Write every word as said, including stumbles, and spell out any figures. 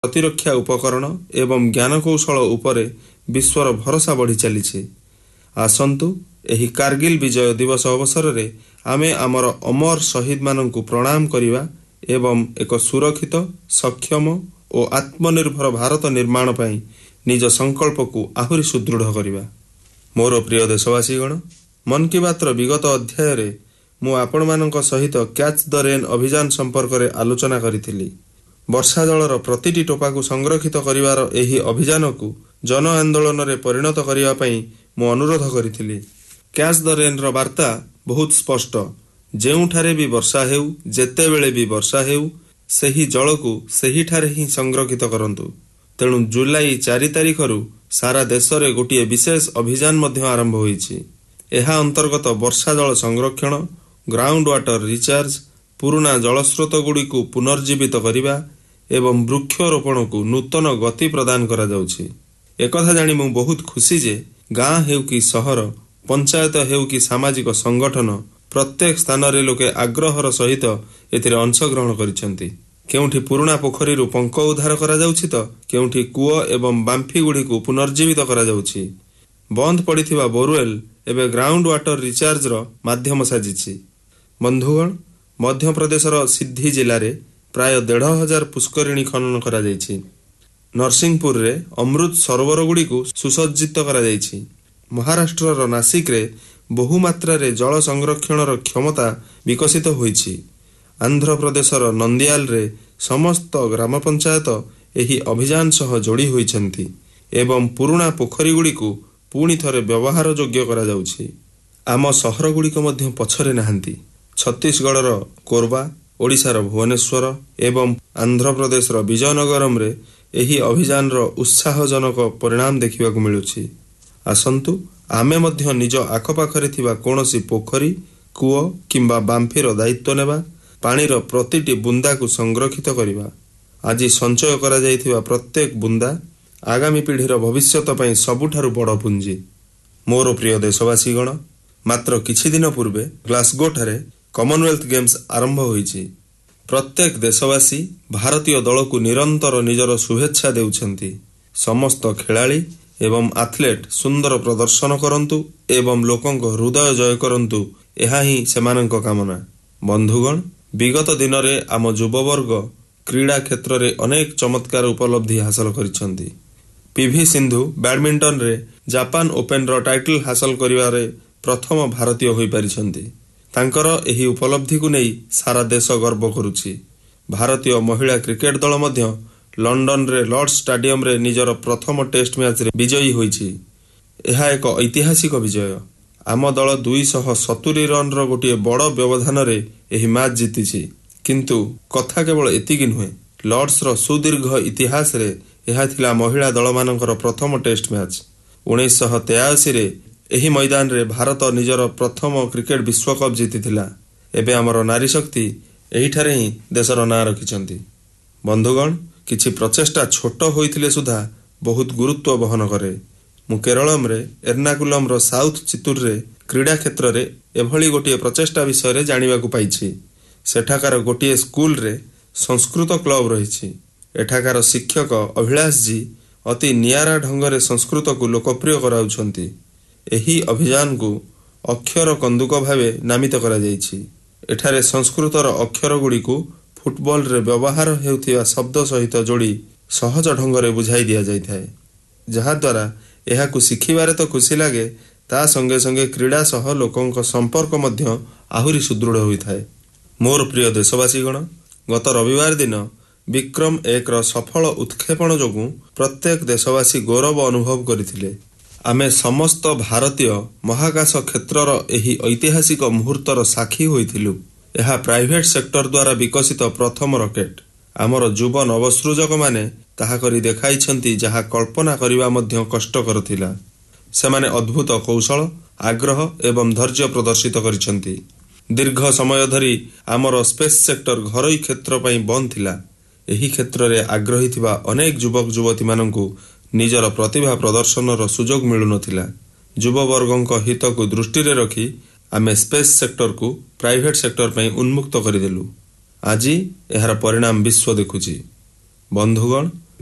ପ୍ରତିରକ୍ଷା ଉପକରଣ ଏବଂ ଜ୍ଞାନକୌଶଳ ଉପରେ ବିଶ୍ୱର ଭରସା ବଢ଼ି ଚାଲିଛି। ଆସନ୍ତୁ ଏହି କାର୍ଗିଲ ବିଜୟ ଦିବସ ଅବସରରେ ଆମେ ଆମର ଅମର ଶହୀଦମାନଙ୍କୁ ପ୍ରଣାମ କରିବା ଏବଂ ଏକ ସୁରକ୍ଷିତ, ସକ୍ଷମ ଓ ଆତ୍ମନିର୍ଭର ଭାରତ ନିର୍ମାଣ ପାଇଁ ନିଜ ସଂକଳ୍ପକୁ ଆହୁରି ସୁଦୃଢ଼ କରିବା। ମୋର ପ୍ରିୟ ଦେଶବାସୀଗଣ, ମନ୍ କି ବାତ୍ର ବିଗତ ଅଧ୍ୟାୟରେ ମୁଁ ଆପଣମାନଙ୍କ ସହିତ କ୍ୟାଚ୍ ଦ ରେନ୍ ଅଭିଯାନ ସମ୍ପର୍କରେ ଆଲୋଚନା କରିଥିଲି। ବର୍ଷା ଜଳର ପ୍ରତିଟି ଟୋପାକୁ ସଂରକ୍ଷିତ କରିବାର ଏହି ଅଭିଯାନକୁ ଜନ ଆନ୍ଦୋଳନରେ ପରିଣତ କରିବା ପାଇଁ ମୁଁ ଅନୁରୋଧ କରିଥିଲି। କ୍ୟାଚ୍ ଦ ରେନ୍ର ବାର୍ତ୍ତା ବହୁତ ସ୍ପଷ୍ଟ। ଯେଉଁଠାରେ ବି ବର୍ଷା ହେଉ, ଯେତେବେଳେ ବି ବର୍ଷା ହେଉ, ସେହି ଜଳକୁ ସେହିଠାରେ ହିଁ ସଂରକ୍ଷିତ କରନ୍ତୁ। ତେଣୁ ଜୁଲାଇ ଚାରି ତାରିଖରୁ ସାରା ଦେଶରେ ଗୋଟିଏ ବିଶେଷ ଅଭିଯାନ ମଧ୍ୟ ଆରମ୍ଭ ହୋଇଛି। ଏହା ଅନ୍ତର୍ଗତ ବର୍ଷା ଜଳ ସଂରକ୍ଷଣ, ଗ୍ରାଉଣ୍ଡ ୱାଟର ରିଚାର୍ଜ, ପୁରୁଣା ଜଳସ୍ରୋତଗୁଡ଼ିକୁ ପୁନର୍ଜୀବିତ କରିବା ଏବଂ ବୃକ୍ଷରୋପଣକୁ ନୂତନ ଗତି ପ୍ରଦାନ କରାଯାଉଛି। ଏକଥା ଜାଣି ମୁଁ ବହୁତ ଖୁସି ଯେ ଗାଁ ହେଉ କି ସହର, ପଞ୍ଚାୟତ ହେଉ କି ସାମାଜିକ ସଂଗଠନ, ପ୍ରତ୍ୟେକ ସ୍ଥାନରେ ଲୋକେ ଆଗ୍ରହର ସହିତ ଏଥିରେ ଅଂଶଗ୍ରହଣ କରିଛନ୍ତି। କେଉଁଠି ପୁରୁଣା ପୋଖରୀରୁ ପଙ୍କ ଉଦ୍ଧାର କରାଯାଉଛି ତ କେଉଁଠି କୂଅ ଏବଂ ବାମ୍ଫିଗୁଡ଼ିକୁ ପୁନର୍ଜୀବିତ କରାଯାଉଛି। ବନ୍ଦ ପଡ଼ିଥିବା ବୋରୱେଲ୍ ଏବେ ଗ୍ରାଉଣ୍ଡ ୱାଟର ରିଚାର୍ଜର ମାଧ୍ୟମ ସାଜିଛି। ବନ୍ଧୁଗଣ, ମଧ୍ୟପ୍ରଦେଶର ସିଦ୍ଧି ଜିଲ୍ଲାରେ ପ୍ରାୟ ଦେଢ଼ ହଜାର ପୁଷ୍କରିଣୀ ଖନନ କରାଯାଇଛି। ନରସିଂହପୁରରେ ଅମୃତ ସରୋବରଗୁଡ଼ିକୁ ସୁସଜ୍ଜିତ କରାଯାଇଛି। ମହାରାଷ୍ଟ୍ରର ନାସିକରେ ବହୁମାତ୍ରାରେ ଜଳ ସଂରକ୍ଷଣର କ୍ଷମତା ବିକଶିତ ହୋଇଛି। ଆନ୍ଧ୍ରପ୍ରଦେଶର ନନ୍ଦିଆଲରେ ସମସ୍ତ ଗ୍ରାମ ପଞ୍ଚାୟତ ଏହି ଅଭିଯାନ ସହ ଯୋଡ଼ି ହୋଇଛନ୍ତି ଏବଂ ପୁରୁଣା ପୋଖରୀଗୁଡ଼ିକୁ ପୁଣି ଥରେ ବ୍ୟବହାର ଯୋଗ୍ୟ କରାଯାଉଛି। ଆମ ସହରଗୁଡ଼ିକ ମଧ୍ୟ ପଛରେ ନାହାନ୍ତି। ଛତିଶଗଡ଼ର କୋରବା, ଓଡ଼ିଶାର ଭୁବନେଶ୍ୱର ଏବଂ ଆନ୍ଧ୍ରପ୍ରଦେଶର ବିଜୟନଗରମରେ ଏହି ଅଭିଯାନର ଉତ୍ସାହଜନକ ପରିଣାମ ଦେଖିବାକୁ ମିଳୁଛି। ଆସନ୍ତୁ ଆମେ ମଧ୍ୟ ନିଜ ଆଖପାଖରେ ଥିବା କୌଣସି ପୋଖରୀ, କୂଅ କିମ୍ବା ବାମ୍ଫିର ଦାୟିତ୍ୱ ନେବା। ପାଣିର ପ୍ରତିଟି ବୁନ୍ଦାକୁ ସଂରକ୍ଷିତ କରିବା। ଆଜି ସଞ୍ଚୟ କରାଯାଇଥିବା ପ୍ରତ୍ୟେକ ବୁନ୍ଦା ଆଗାମୀ ପିଢ଼ିର ଭବିଷ୍ୟତ ପାଇଁ ସବୁଠାରୁ ବଡ଼ ପୁଞ୍ଜି। ମୋର ପ୍ରିୟ ଦେଶବାସୀଗଣ, ମାତ୍ର କିଛି ଦିନ ପୂର୍ବେ ଗ୍ଲାସଗୋଠାରେ କମନୱେଲ୍ଥ ଗେମ୍ସ ଆରମ୍ଭ ହୋଇଛି। ପ୍ରତ୍ୟେକ ଦେଶବାସୀ ଭାରତୀୟ ଦଳକୁ ନିରନ୍ତର ନିଜର ଶୁଭେଚ୍ଛା ଦେଉଛନ୍ତି। ସମସ୍ତ ଖେଳାଳି ଏବଂ ଆଥଲେଟ୍ ସୁନ୍ଦର ପ୍ରଦର୍ଶନ କରନ୍ତୁ ଏବଂ ଲୋକଙ୍କ ହୃଦୟ ଜୟ କରନ୍ତୁ, ଏହା ହିଁ ସେମାନଙ୍କ କାମନା। ବନ୍ଧୁଗଣ, ବିଗତ ଦିନରେ ଆମ ଯୁବବର୍ଗ କ୍ରୀଡ଼ା କ୍ଷେତ୍ରରେ ଅନେକ ଚମତ୍କାର ଉପଲବ୍ଧି ହାସଲ କରିଛନ୍ତି। ପିଭି ସିନ୍ଧୁ ବ୍ୟାଡମିଣ୍ଟନରେ ଜାପାନ ଓପେନର ଟାଇଟଲ ହାସଲ କରିବାରେ ପ୍ରଥମ ଭାରତୀୟ ହୋଇପାରିଛନ୍ତି। ତାଙ୍କର ଏହି ଉପଲବ୍ଧିକୁ ନେଇ ସାରା ଦେଶ ଗର୍ବ କରୁଛି। ଭାରତୀୟ ମହିଳା କ୍ରିକେଟ ଦଳ ମଧ୍ୟ ଲଣ୍ଡନରେ ଲର୍ଡସ ଷ୍ଟାଡିୟମରେ ନିଜର ପ୍ରଥମ ଟେଷ୍ଟ ମ୍ୟାଚରେ ବିଜୟୀ ହୋଇଛି। ଏହା ଏକ ଐତିହାସିକ ବିଜୟ। ଆମ ଦଳ ଦୁଇଶହ ସତୁରି ରନର ଗୋଟିଏ ବଡ଼ ବ୍ୟବଧାନରେ ଏହି ମ୍ୟାଚ୍ ଜିତିଛି। କିନ୍ତୁ କଥା କେବଳ ଏତିକି ନୁହେଁ, ଲର୍ଡସର ସୁଦୀର୍ଘ ଇତିହାସରେ ଏହା ଥିଲା ମହିଳା ଦଳମାନଙ୍କର ପ୍ରଥମ ଟେଷ୍ଟ ମ୍ୟାଚ୍। ଉଣେଇଶହ ତେୟାଅଶୀରେ ଏହି ମଇଦାନରେ ଭାରତ ନିଜର ପ୍ରଥମ କ୍ରିକେଟ ବିଶ୍ୱକପ୍ ଜିତିଥିଲା। ଏବେ ଆମର ନାରୀ ଶକ୍ତି ଏହିଠାରେ ହିଁ ଦେଶର ନାଁ ରଖିଛନ୍ତି। ବନ୍ଧୁଗଣ, କିଛି ପ୍ରଚେଷ୍ଟା ଛୋଟ ହୋଇଥିଲେ ସୁଦ୍ଧା ବହୁତ ଗୁରୁତ୍ୱ ବହନ କରେ। ମୁଁ କେରଳମରେ ଏର୍ଣ୍ଣାକୁଲମର ସାଉଥ ଚିତ୍ତୁରରେ କ୍ରୀଡ଼ା କ୍ଷେତ୍ରରେ ଏଭଳି ଗୋଟିଏ ପ୍ରଚେଷ୍ଟା ବିଷୟରେ ଜାଣିବାକୁ ପାଇଛି। ସେଠାକାର ଗୋଟିଏ ସ୍କୁଲରେ ସଂସ୍କୃତ କ୍ଲବ ରହିଛି। ଏଠାକାର ଶିକ୍ଷକ ଅଭିଳାଷ ଜୀ ଅତି ନିଆରା ଢଙ୍ଗରେ ସଂସ୍କୃତକୁ ଲୋକପ୍ରିୟ କରାଉଛନ୍ତି। ଏହି ଅଭିଯାନକୁ ଅକ୍ଷର କନ୍ଦୁକ ଭାବେ ନାମିତ କରାଯାଇଛି। ଏଠାରେ ସଂସ୍କୃତର ଅକ୍ଷରଗୁଡ଼ିକୁ ଫୁଟବଲରେ ବ୍ୟବହାର ହେଉଥିବା ଶବ୍ଦ ସହିତ ଯୋଡ଼ି ସହଜ ଢଙ୍ଗରେ ବୁଝାଇ ଦିଆଯାଇଥାଏ, ଯାହାଦ୍ୱାରା ଏହାକୁ ଶିଖିବାରେ ତ ଖୁସି ଲାଗେ, ତା ସଙ୍ଗେ ସଙ୍ଗେ କ୍ରୀଡ଼ା ସହ ଲୋକଙ୍କ ସମ୍ପର୍କ ମଧ୍ୟ ଆହୁରି ସୁଦୃଢ଼ ହୋଇଥାଏ। ମୋର ପ୍ରିୟ ଦେଶବାସୀଗଣ, ଗତ ରବିବାର ଦିନ ବିକ୍ରମ ଏକର ସଫଳ ଉତ୍କ୍ଷେପଣ ଯୋଗୁଁ ପ୍ରତ୍ୟେକ ଦେଶବାସୀ ଗୌରବ ଅନୁଭବ କରିଥିଲେ। ଆମେ ସମସ୍ତ ଭାରତୀୟ ମହାକାଶ କ୍ଷେତ୍ରର ଏହି ଐତିହାସିକ ମୁହୂର୍ତ୍ତର ସାକ୍ଷୀ ହୋଇଥିଲୁ। ଏହା ପ୍ରାଇଭେଟ୍ ସେକ୍ଟର ଦ୍ୱାରା ବିକଶିତ ପ୍ରଥମ ରକେଟ୍। ଆମର ଯୁବ ନବସୃଜକମାନେ ତାହା କରି ଦେଖାଇଛନ୍ତି, ଯାହା କଳ୍ପନା କରିବା ମଧ୍ୟ କଷ୍ଟକର ଥିଲା। ସେମାନେ ଅଦ୍ଭୁତ କୌଶଳ, ଆଗ୍ରହ ଏବଂ ଧୈର୍ଯ୍ୟ ପ୍ରଦର୍ଶିତ କରିଛନ୍ତି। ଦୀର୍ଘ ସମୟ ଧରି ଆମର ସ୍ପେସ୍ ସେକ୍ଟର ଘରୋଇ କ୍ଷେତ୍ର ପାଇଁ ବନ୍ଦ ଥିଲା। ଏହି କ୍ଷେତ୍ରରେ ଆଗ୍ରହୀ ଥିବା ଅନେକ ଯୁବକ ଯୁବତୀମାନଙ୍କୁ ନିଜର ପ୍ରତିଭା ପ୍ରଦର୍ଶନର ସୁଯୋଗ ମିଳୁନଥିଲା। ଯୁବବର୍ଗଙ୍କ ହିତକୁ ଦୃଷ୍ଟିରେ ରଖି ଆମେ ସ୍ପେସ୍ ସେକ୍ଟରକୁ ପ୍ରାଇଭେଟ୍ ସେକ୍ଟର ପାଇଁ ଉନ୍ମୁକ୍ତ କରିଦେଲୁ। ଆଜି ଏହାର ପରିଣାମ ବିଶ୍ୱ ଦେଖୁଛି। ବନ୍ଧୁଗଣ,